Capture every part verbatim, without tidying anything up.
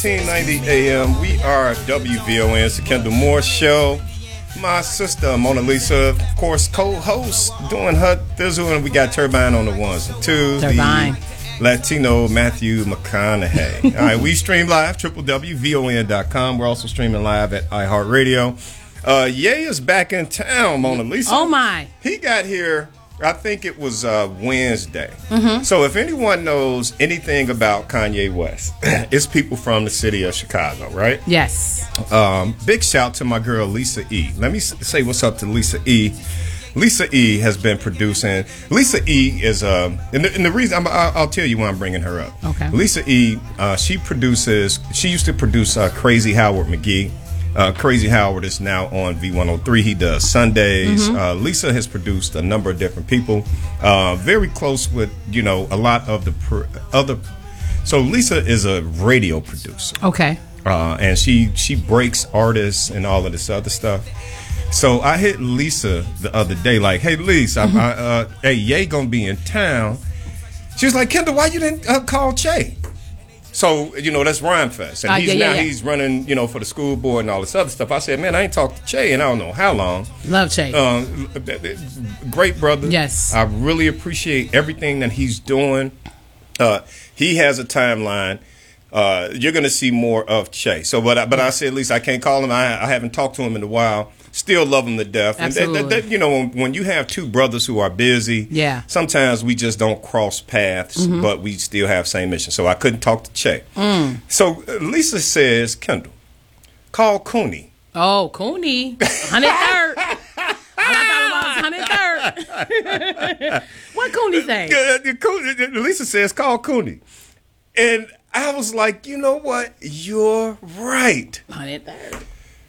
ten ninety A M, we are W V O N. It's the Kendall Moore Show. My sister, Mona Lisa, of course, co-host, doing her thizzle, and we got Turbine on the ones and twos. Turbine. The Latino Matthew McConaughey. All right, we stream live, w w w dot v o n dot com. We're also streaming live at iHeartRadio. Uh, Ye is back in town, Mona Lisa. Oh, my. He got here, I think it was uh, Wednesday. Mm-hmm. So if anyone knows anything about Kanye West, it's people from the city of Chicago, right? Yes. Um, big shout to my girl Lisa E. Let me say what's up to Lisa E. Lisa E has been producing. Lisa E is, uh, and, the, and the reason, I'm, I'll, I'll tell you why I'm bringing her up. Okay. Lisa E, uh, she produces, she used to produce uh, Crazy Howard McGee. Uh, Crazy Howard is now on V one oh three. He does Sundays. Mm-hmm. Uh, Lisa has produced a number of different people. Uh, very close with, you know, a lot of the pr- other. So Lisa is a radio producer. Okay. Uh, and she she breaks artists and all of this other stuff. So I hit Lisa the other day, like, hey, Lisa, mm-hmm. I, I, uh, hey, Ye gonna be in town. She was like, Kendall, why you didn't uh, call Che? So, you know, that's Rhyme Fest. And uh, he's yeah, yeah, now yeah. he's running, you know, for the school board and all this other stuff. I said, man, I ain't talked to Che in I don't know how long. Love Che. Um, great brother. Yes. I really appreciate everything that he's doing. Uh, he has a timeline. Uh, you're going to see more of Che. So, but I, but I said, at least I can't call him. I, I haven't talked to him in a while. Still love him to death. Absolutely. And that, that, that, you know, when, when you have two brothers who are busy, yeah. sometimes we just don't cross paths, mm-hmm. but we still have same mission. So I couldn't talk to Che. Mm. So uh, Lisa says, Kendall, call Cooney. Oh, Cooney. one hundred third. I thought it was one hundred third. What Cooney say? Lisa says, call Cooney. And I was like, you know what? You're right. one hundred third.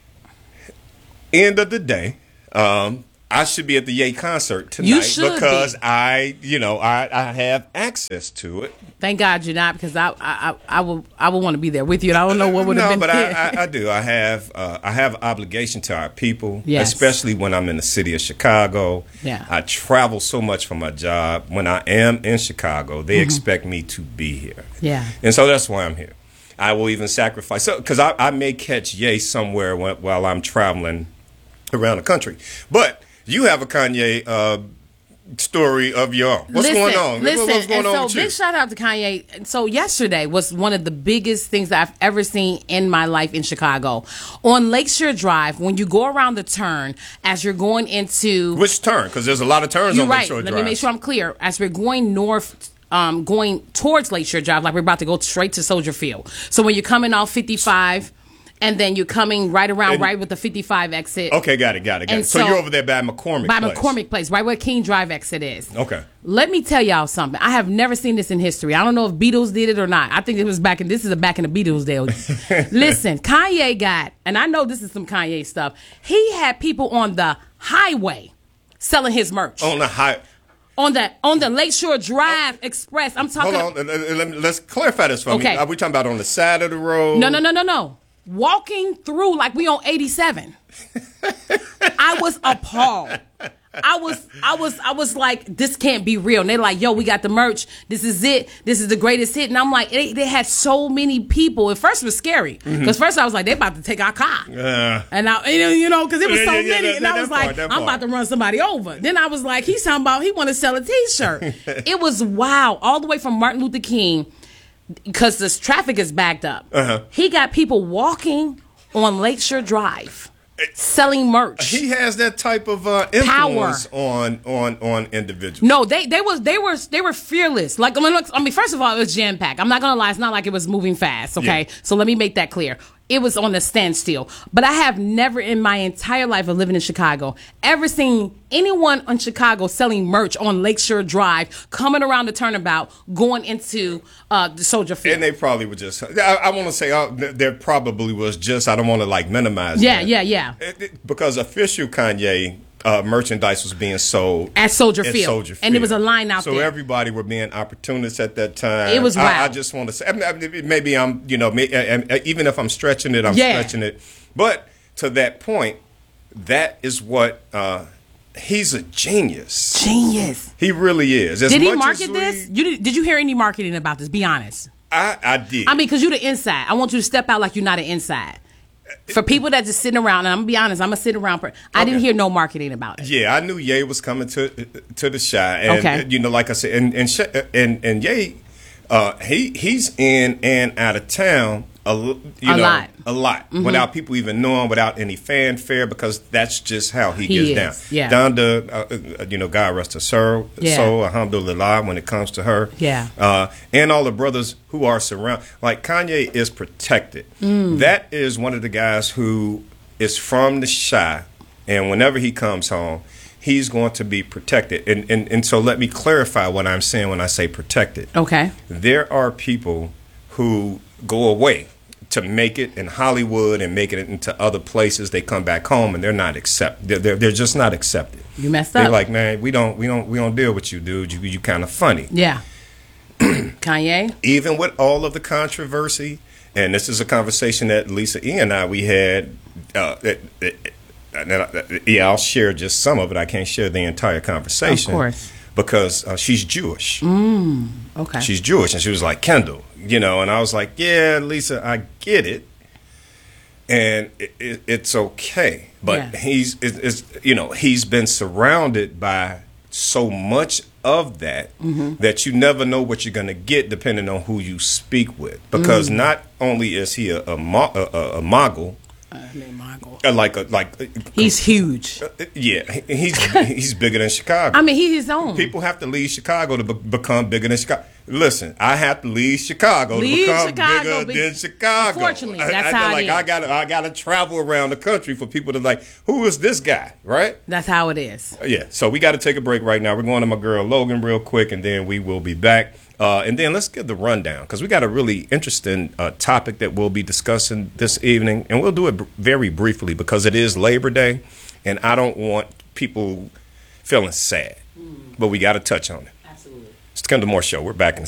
End of the day, um, I should be at the Ye concert tonight you should because be. I, you know, I, I have access to it. Thank God you're not, because I I I, I would I would want to be there with you. And I don't know what would have no, been. but I, I, I do. I have uh, I have obligation to our people, yes. especially when I'm in the city of Chicago. Yeah. I travel so much for my job. When I am in Chicago, they mm-hmm. expect me to be here. Yeah, and so that's why I'm here. I will even sacrifice, so because I, I may catch Ye somewhere when, while I'm traveling around the country. But you have a Kanye uh, story of your own. What's listen, going on? Listen, What's going and on so with you? big shout out to Kanye. So yesterday was one of the biggest things that I've ever seen in my life in Chicago. On Lakeshore Drive, when you go around the turn, as you're going into... Which turn? Because there's a lot of turns you're on right. Lakeshore Drive. Let me make sure I'm clear. As we're going north... Um, going towards Lakeshore Drive, like we're about to go straight to Soldier Field. So when you're coming off fifty-five, and then you're coming right around, and, right with the fifty-five exit. Okay, got it, got it, got and it. So, so you're over there by McCormick by Place. McCormick Place, right where King Drive exit is. Okay. Let me tell y'all something. I have never seen this in history. I don't know if Beatles did it or not. I think it was back in, this is a back in the Beatles days. Listen, Kanye got, and I know this is some Kanye stuff, he had people on the highway selling his merch. On the high... On the on the Lakeshore Drive Express. I'm talking. Hold on. Let me, let's clarify this for okay. me. Are we talking about on the side of the road? No, no, no, no, no. Walking through like we on eighty-seven. I was appalled. I was, I was, I was like, this can't be real. And they're like, yo, we got the merch. This is it. This is the greatest hit. And I'm like, they, they had so many people. At first it was scary. Because mm-hmm. first I was like, they about to take our car. Uh, and I, you know, because it was so yeah, yeah, many. That, and I was like, part, I'm about to run somebody over. Then I was like, he's talking about he want to sell a T-shirt. It was wow. All the way from Martin Luther King, because this traffic is backed up. Uh-huh. He got people walking on Lakeshore Drive. Selling merch. He has that type of uh, influence Power. on on on individuals. No, they they was they were they were fearless. Like I mean, look, I mean, first of all, it was jam packed. I'm not gonna lie, it's not like it was moving fast. Okay, yeah. So let me make that clear. It was on a standstill. But I have never in my entire life of living in Chicago ever seen anyone in Chicago selling merch on Lakeshore Drive, coming around the turnabout, going into uh, the Soldier Field. And they probably were just, I, I want to say, uh, there probably was just, I don't want to like minimize yeah, that. Yeah, yeah, yeah. Because official Kanye uh, merchandise was being sold at Soldier at Field. Soldier Field. And there was a line out so there. So everybody were being opportunists at that time. It was wild. I, I just want to say, I mean, maybe I'm, you know, even if I'm stretching it, I'm yeah. stretching it. But to that point, that is what, uh, he's a genius. Genius. He really is. As did he much market as we, this? You did, did you hear any marketing about this? Be honest. I, I did. I mean, because you're the inside. I want you to step out like you're not an inside. For people that just sitting around, and I'm gonna be honest, I'm a sitting around. Per- I okay. didn't hear no marketing about it. Yeah, I knew Ye was coming to to the Chi, and okay. you know, like I said, and and and, and Ye, uh, he he's in and out of town a you a know lot. a lot mm-hmm. without people even knowing, without any fanfare, because that's just how he, he gets is. down. Yeah. Down to uh, you know, God rest her soul, yeah. soul, alhamdulillah, when it comes to her. Yeah. Uh, and all the brothers who are surrounded, like Kanye is protected. Mm. That is one of the guys who is from the Chi, and whenever he comes home, he's going to be protected. And, and and so let me clarify what I'm saying when I say protected. Okay. There are people who go away to make it in Hollywood and make it into other places. They come back home and they're not accept. They're, they're, they're just not accepted. You messed up. They're like, man, we don't we don't we don't deal with you, dude. You you kind of funny. Yeah. Kanye. Even with all of the controversy, and this is a conversation that Lisa E and I we had. Uh, it, it, it, yeah, I'll share just some of it. I can't share the entire conversation. Of course. Because uh, she's Jewish. Mm, okay. She's Jewish, and she was like, Kendall, you know, and I was like, yeah, Lisa, I get it, and it, it, it's okay. But yeah. he's, it, it's, you know, he's been surrounded by so much of that mm-hmm. that you never know what you're going to get depending on who you speak with. Because mm. not only is he a, a, a, a, a mogul, Uh, Michael. Uh, like a, like he's huge. Uh, yeah, he's he's bigger than Chicago. I mean, he's his own. People have to leave Chicago to be- become bigger than Chicago. Listen, I have to leave Chicago leave to become Chicago, bigger be- than Chicago. Unfortunately, that's I, I, how like, it is. I gotta I gotta travel around the country for people to like, who is this guy, right? That's how it is. Uh, yeah. So we got to take a break right now. We're going to my girl Logan real quick, and then we will be back. Uh, and then let's get the rundown, because we got a really interesting uh, topic that we'll be discussing this evening. And we'll do it b- very briefly because it is Labor Day, and I don't want people feeling sad. Mm. But we got to touch on it. Absolutely. It's the Kendall Moore Show. We're back in